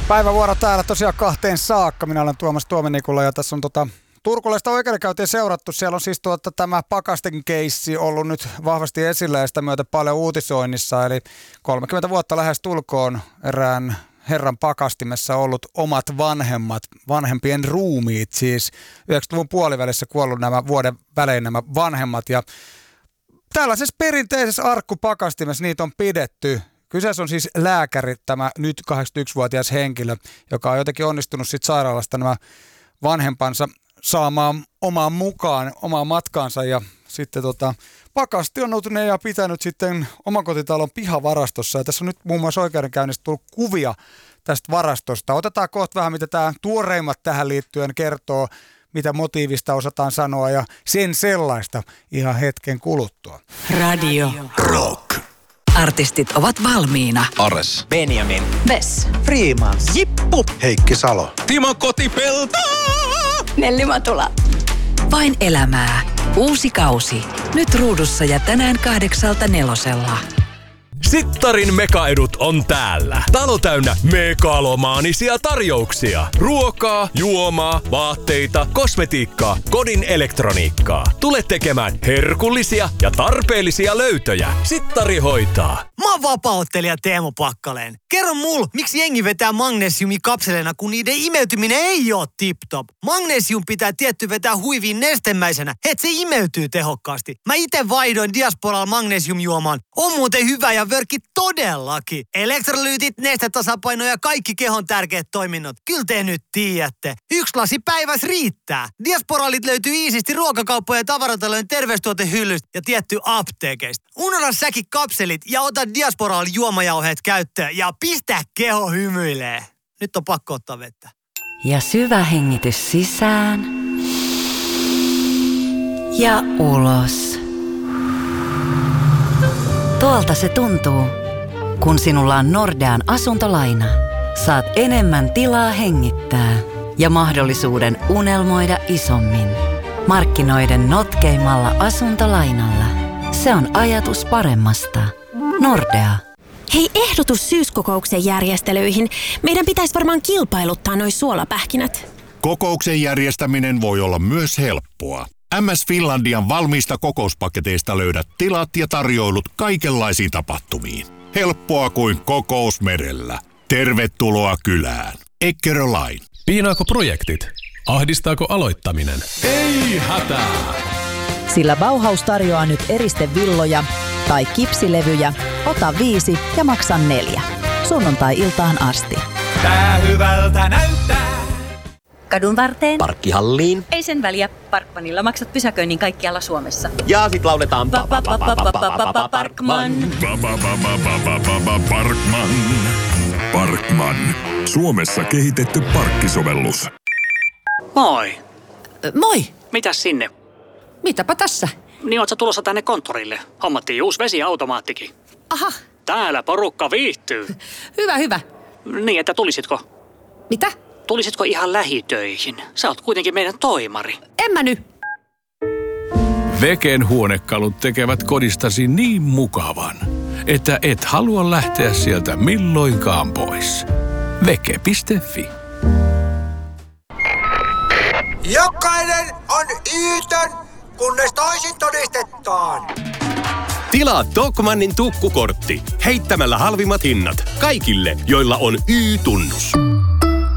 Päivävuoro täällä tosiaan 2 saakka. Minä olen Tuomas Tuomenikulla ja tässä on turkulaista oikeudenkäyntiä seurattu. Siellä on siis tämä pakastin keissi ollut nyt vahvasti esillä ja sitä myötä paljon uutisoinnissa. Eli 30 vuotta lähes tulkoon erään herran pakastimessa ollut omat vanhempien ruumiit. Siis 90-luvun puolivälissä kuollut vuoden välein nämä vanhemmat. Ja tällaisessa perinteisessä arkkupakastimessa niitä on pidetty. Kyseessä on siis lääkäri, tämä nyt 81-vuotias henkilö, joka on jotenkin onnistunut sitten sairaalasta nämä vanhempansa saamaan omaan matkaansa. Ja sitten pakasti on ollut ja pitänyt sitten omakotitalon pihavarastossa. Ja tässä on nyt muun muassa oikeudenkäynnistä tullut kuvia tästä varastosta. Otetaan kohta vähän, mitä tämä tuoreimmat tähän liittyen kertoo, mitä motiivista osataan sanoa ja sen sellaista ihan hetken kuluttua. Radio Rock. Artistit ovat valmiina. Ares. Benjamin. Vess. Freemans. Jippu. Heikki Salo. Timo Kotipelto. Nelli Matula. Vain elämää. Uusi kausi. Nyt ruudussa ja tänään 8:00. Sittarin mekaedut on täällä. Talo täynnä megalomaanisia tarjouksia. Ruokaa, juomaa, vaatteita, kosmetiikkaa, kodin elektroniikkaa. Tule tekemään herkullisia ja tarpeellisia löytöjä. Sittari hoitaa. Mä oon vapaa-ottelija Teemu Pakkaleen. Kerro mulle, miksi jengi vetää magnesiumikapseleina, kun niiden imeytyminen ei oo tip-top. Magnesium pitää tietty vetää huiviin nestemäisenä, et se imeytyy tehokkaasti. Mä ite vaihdoin Diasporalla magnesiumjuomaan. On muuten hyvä ja vörkki todellakin. Elektrolyytit, nestetasapaino ja kaikki kehon tärkeät toiminnot. Kyllä te nyt tiedätte. 1 lasi päivässä riittää. Diasporalit löytyy iisisti ruokakauppojen ja tavaratalojen terveystuotehyllystä ja tietty apteekeista. Unohda säkin kapselit ja ota Diasporal juomajauheet käyttöön ja pistä keho hymyilee. Nyt on pakko ottaa vettä. Ja syvä hengitys sisään. Ja ulos. Tuolta se tuntuu. Kun sinulla on Nordean asuntolaina, saat enemmän tilaa hengittää ja mahdollisuuden unelmoida isommin. Markkinoiden notkeimmalla asuntolainalla. Se on ajatus paremmasta. Nordea. Hei, ehdotus syyskokouksen järjestelyihin. Meidän pitäisi varmaan kilpailuttaa noi suolapähkinät. Kokouksen järjestäminen voi olla myös helppoa. MS Finlandian valmiista kokouspaketeista löydät tilat ja tarjoilut kaikenlaisiin tapahtumiin. Helppoa kuin kokous merellä. Tervetuloa kylään. Eckerö Line. Piinaako projektit? Ahdistaako aloittaminen? Ei hätää! Sillä Bauhaus tarjoaa nyt eristevilloja tai kipsilevyjä. Ota 5 ja maksa 4. Sunnuntai-iltaan asti. Tää hyvältä näyttää. Kadun varteen. Parkkihalliin. Ei sen väliä. Parkmanilla maksat pysäköinnin kaikkialla Suomessa. Ja sit lauletaan Parkman. Parkman. Parkman. Suomessa kehitetty parkkisovellus. Moi. Moi. Mitäs sinne? Mitäpä tässä? Niin oot sä tulossa tänne konttorille? Hommattiin uusi vesiautomaattikin. Aha. Täällä porukka viihtyy. Hyvä. Niin, että tulisitko? Mitä? Tulisitko ihan lähitöihin? Sä oot kuitenkin meidän toimari. En mä nyt. Veken huonekalut tekevät kodistasi niin mukavan, että et halua lähteä sieltä milloinkaan pois. Veke.fi. Jokainen on Yytön, kunnes toisin todistetaan. Tilaa Tokmannin tukkukortti heittämällä halvimmat hinnat kaikille, joilla on Y-tunnus.